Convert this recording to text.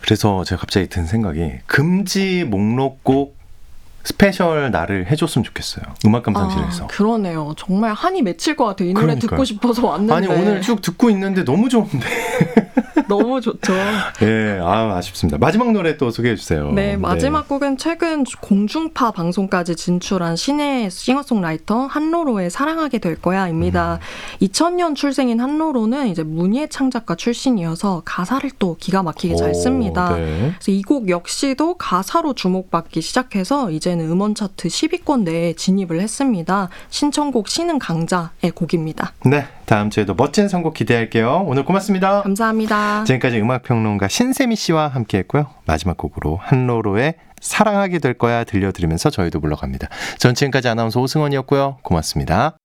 그래서 제가 갑자기 든 생각이 금지 목록곡 스페셜 날을 해줬으면 좋겠어요. 음악감상실에서. 그러네요. 정말 한이 맺힐 것 같아요. 이 노래 그러니까요. 듣고 싶어서 왔는데. 아니 오늘 쭉 듣고 있는데 너무 좋은데. 너무 좋죠. 네, 아쉽습니다. 마지막 노래 또 소개해 주세요. 네, 마지막 곡은 최근 공중파 방송까지 진출한 신의 싱어송라이터 한로로의 사랑하게 될 거야입니다. 2000년 출생인 한로로는 이제 문예 창작가 출신이어서 가사를 또 기가 막히게 잘 씁니다. 네. 그래서 이 곡 역시도 가사로 주목받기 시작해서 이제는 음원 차트 10위권 내에 진입을 했습니다. 신청곡 신은 강자의 곡입니다. 네, 다음 주에도 멋진 선곡 기대할게요. 오늘 고맙습니다. 감사합니다. 지금까지 음악평론가 신세미 씨와 함께했고요. 마지막 곡으로 한로로의 사랑하게 될 거야 들려드리면서 저희도 물러갑니다. 전 지금까지 아나운서 오승원이었고요. 고맙습니다.